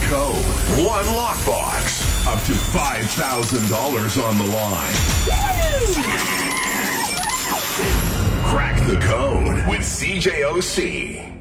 code. One lockbox. Up to $5,000 on the line. Crack the code with CJOC.